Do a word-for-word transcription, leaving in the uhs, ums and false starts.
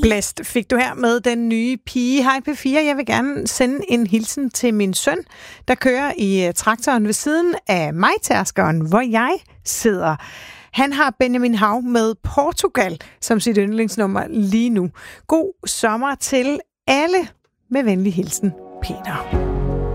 Blæst fik du her med den nye pige. Hej P fire, jeg vil gerne sende en hilsen til min søn, der kører i traktoren ved siden af mig-tærskeren, hvor jeg sidder. Han har Benjamin Hav med Portugal som sit yndlingsnummer lige nu. God sommer til alle. Med venlig hilsen, Peter.